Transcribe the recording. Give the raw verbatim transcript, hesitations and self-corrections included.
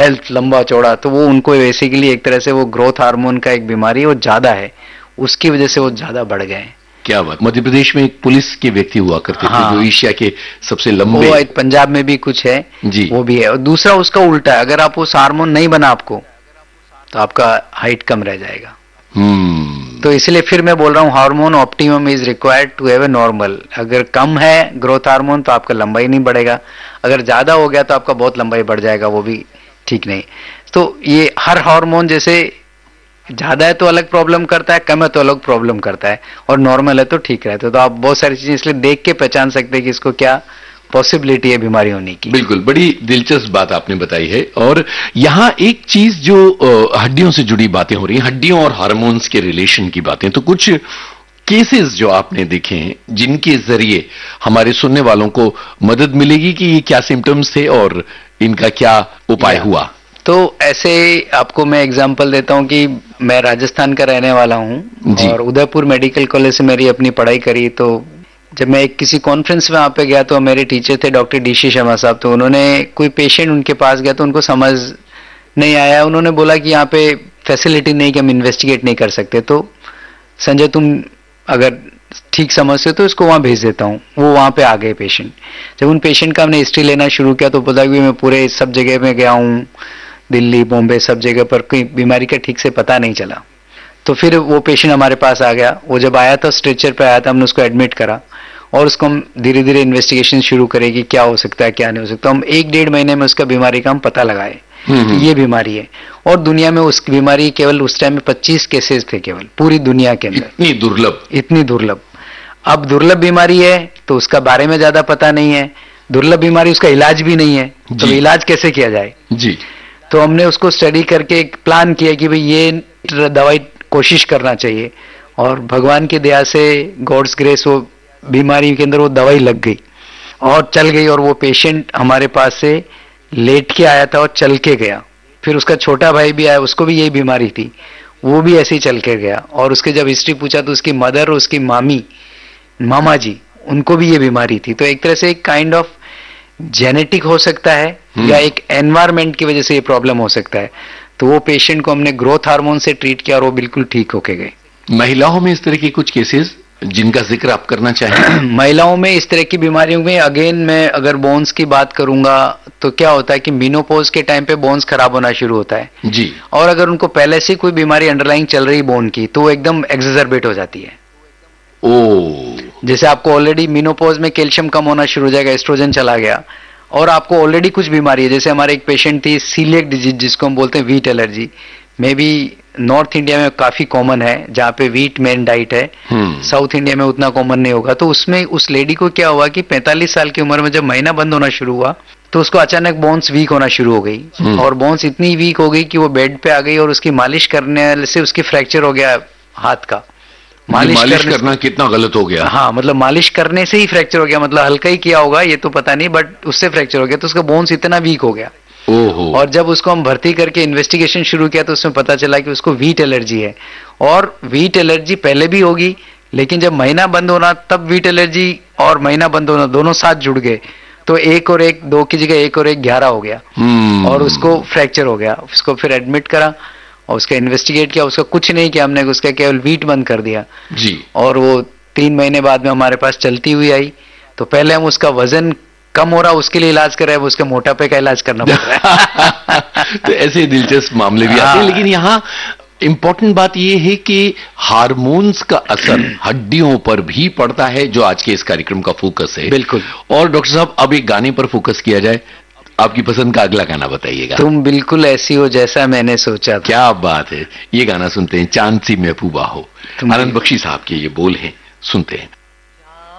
Health, लंबा चौड़ा, तो वो उनको बेसिकली एक तरह से वो ग्रोथ हार्मोन का एक बीमारी है, वो ज्यादा है, उसकी वजह से वो ज्यादा बढ़ गए हैं। क्या बात। मध्य प्रदेश में एक पुलिस के व्यक्ति हुआ करते हाँ, थे जो एशिया के सबसे लंबे, वो पंजाब में भी कुछ है जी, वो भी है। और दूसरा उसका उल्टा है, अगर आप उस हार्मोन नहीं बना आपको तो आपका हाइट कम रह जाएगा। हम्म तो इसलिए फिर मैं बोल रहा हूँ hormone optimum is required to have a normal. अगर कम है ग्रोथ हार्मोन तो आपका लंबाई नहीं बढ़ेगा, अगर ज्यादा हो गया तो आपका बहुत लंबाई बढ़ जाएगा, वो भी ठीक नहीं। तो ये हर हार्मोन जैसे ज्यादा है तो अलग प्रॉब्लम करता है, कम है तो अलग प्रॉब्लम करता है, और नॉर्मल है तो ठीक रहता है। तो आप बहुत सारी चीजें इसलिए देख के पहचान सकते हैं कि इसको क्या पॉसिबिलिटी है बीमारी होने की। बिल्कुल, बड़ी दिलचस्प बात आपने बताई है। और यहाँ एक चीज जो अ, हड्डियों से जुड़ी बातें हो रही हैं, हड्डियों और हार्मोन्स के रिलेशन की बातें, तो कुछ केसेस जो आपने देखे हैं जिनके जरिए हमारे सुनने वालों को मदद मिलेगी कि ये क्या सिम्टम्स थे और इनका क्या उपाय हुआ। तो ऐसे आपको मैं एग्जांपल देता हूं कि मैं राजस्थान का रहने वाला हूं और उदयपुर मेडिकल कॉलेज से मेरी अपनी पढ़ाई करी। तो जब मैं एक किसी कॉन्फ्रेंस में वहां पे गया तो मेरे टीचर थे डॉक्टर डी सी शर्मा साहब, तो उन्होंने कोई पेशेंट उनके पास गया तो उनको समझ नहीं आया, उन्होंने बोला कि यहाँ पे फैसिलिटी नहीं कि हम इन्वेस्टिगेट नहीं कर सकते, तो संजय तुम अगर ठीक समझते तो इसको वहां भेज देता हूँ। वो वहां पे आ गए पेशेंट। जब उन पेशेंट का हमने हिस्ट्री लेना शुरू किया तो पता कि मैं पूरे सब जगह में गया हूँ, दिल्ली बॉम्बे सब जगह पर, कोई बीमारी का ठीक से पता नहीं चला। तो फिर वो पेशेंट हमारे पास आ गया। वो जब आया था स्ट्रेचर पे आया था, हमने उसको एडमिट करा और उसको हम धीरे धीरे इन्वेस्टिगेशन शुरू करें कि क्या हो सकता है क्या नहीं हो सकता। हम एक डेढ़ महीने में उसका बीमारी का हम पता लगाए कि ये बीमारी है। और दुनिया में उस बीमारी केवल उस टाइम में पच्चीस केसेस थे केवल पूरी दुनिया के अंदर। इतनी दुर्लभ, इतनी दुर्लभ। अब दुर्लभ बीमारी है तो उसका बारे में ज्यादा पता नहीं है, दुर्लभ बीमारी उसका इलाज भी नहीं है, तो इलाज कैसे किया जाए जी। तो हमने उसको स्टडी करके एक प्लान किया कि भाई ये दवाई कोशिश करना चाहिए, और भगवान की दया से गॉड्स ग्रेस वो बीमारी के अंदर वो दवाई लग गई और चल गई। और वो पेशेंट हमारे पास से लेट के आया था और चल के गया। फिर उसका छोटा भाई भी आया, उसको भी यही बीमारी थी, वो भी ऐसे ही चल के गया। और उसके जब हिस्ट्री पूछा तो उसकी मदर और उसकी मामी मामा जी उनको भी ये बीमारी थी। तो एक तरह से एक काइंड ऑफ जेनेटिक हो सकता है या एक एनवायरमेंट की वजह से ये प्रॉब्लम हो सकता है। तो वो पेशेंट को हमने ग्रोथ हार्मोन से ट्रीट किया और वो बिल्कुल ठीक होके गए। महिलाओं में इस तरह के कुछ केसेस जिनका जिक्र आप करना चाहें? महिलाओं में इस तरह की बीमारियों में अगेन मैं अगर बोन्स की बात करूंगा तो क्या होता है कि मीनोपॉज के टाइम पे बोन्स खराब होना शुरू होता है जी। और अगर उनको पहले से कोई बीमारी अंडरलाइंग चल रही बोन की तो वो एकदम एक्सजर्बेट हो जाती है। ओ, जैसे आपको ऑलरेडी मीनोपॉज में कैल्शियम कम होना शुरू हो जाएगा, एस्ट्रोजन चला गया, और आपको ऑलरेडी कुछ बीमारी है। जैसे हमारे एक पेशेंट थी सीलिएक डिजीज जिसको हम बोलते हैं wheat allergy, may be north India में काफी कॉमन है जहाँ पे व्हीट मेन डाइट है, साउथ इंडिया में उतना कॉमन नहीं होगा। तो उसमें उस लेडी को क्या हुआ कि पैंतालीस साल की उम्र में जब महीना बंद होना शुरू हुआ तो उसको अचानक बोन्स वीक होना शुरू हो गई, और बोन्स इतनी वीक हो गई कि वो बेड पे आ गई और उसकी मालिश करने से उसकी फ्रैक्चर हो गया हाथ का। मालिश, मालिश करना कितना गलत हो गया। हाँ, मतलब मालिश करने से ही फ्रैक्चर हो गया, मतलब हल्का ही किया होगा ये तो पता नहीं, बट उससे फ्रैक्चर हो गया। तो उसका बोन्स इतना वीक हो गया। ओहो। और जब उसको हम भर्ती करके इन्वेस्टिगेशन शुरू किया तो उसमें पता चला कि उसको व्हीट एलर्जी है। और व्हीट एलर्जी पहले भी होगी, लेकिन जब महीना बंद होना तब व्हीट एलर्जी और महीना बंद होना दोनों साथ जुड़ गए, तो एक और एक दो की जगह एक और एक ग्यारह हो गया और उसको फ्रैक्चर हो गया। उसको फिर एडमिट करा और उसका इन्वेस्टिगेट किया, उसका कुछ नहीं किया हमने, उसका केवल व्हीट बंद कर दिया जी। और वो तीन महीने बाद में हमारे पास चलती हुई आई। तो पहले हम उसका वजन कम हो रहा उसके लिए इलाज कर रहे हैं, उसके मोटापे का इलाज करना पड़ रहा है। तो ऐसे दिलचस्प मामले भी आते हैं। लेकिन यहाँ इंपॉर्टेंट बात यह है कि हार्मोन्स का असर हड्डियों पर भी पड़ता है, जो आज के इस कार्यक्रम का फोकस है। बिल्कुल। और डॉक्टर साहब अब एक गाने पर फोकस किया जाए, आपकी पसंद का अगला गाना बताइएगा। तुम बिल्कुल ऐसी हो जैसा मैंने सोचा था। क्या बात है, ये गाना सुनते हैं, चांद सी महबूबा हो, आनंद बख्शी साहब के ये बोल हैं, सुनते हैं।